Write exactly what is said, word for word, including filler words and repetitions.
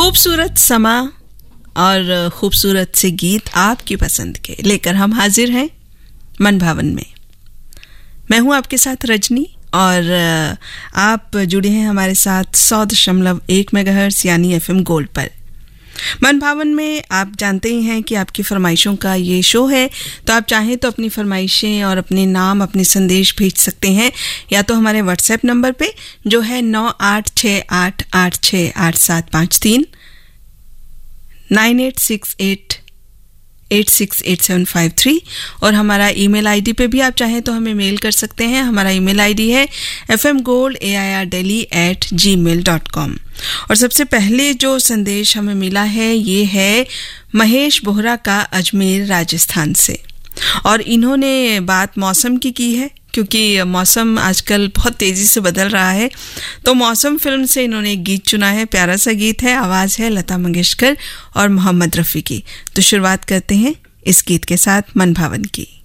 खूबसूरत समा और खूबसूरत से गीत आपकी पसंद के लेकर हम हाजिर हैं मन भावन में। मैं हूं आपके साथ रजनी और आप जुड़े हैं हमारे साथ सौ दशमलव एक मेगाहर्ट्ज़ यानी एफएम गोल्ड पर। मन भावन में आप जानते ही हैं कि आपकी फरमाइशों का ये शो है, तो आप चाहें तो अपनी फरमाइशें और अपने नाम अपने संदेश भेज सकते हैं या तो हमारे व्हाट्सएप नंबर पे जो है नौ आठ छः आठ आठ छः आठ सात पाँच तीन nine at six at at six at seven five three, और हमारा ईमेल आईडी पे भी आप चाहें तो हमें मेल कर सकते हैं। हमारा ईमेल आईडी है F M gold A I R daily at जी मेल डॉट कॉम। और सबसे पहले जो संदेश हमें मिला है ये है महेश बोहरा का अजमेर राजस्थान से, और इन्होंने बात मौसम की की है क्योंकि मौसम आजकल बहुत तेज़ी से बदल रहा है। तो मौसम फिल्म से इन्होंने एक गीत चुना है, प्यारा सा गीत है, आवाज़ है लता मंगेशकर और मोहम्मद रफ़ी की। तो शुरुआत करते हैं इस गीत के साथ मन भावन की।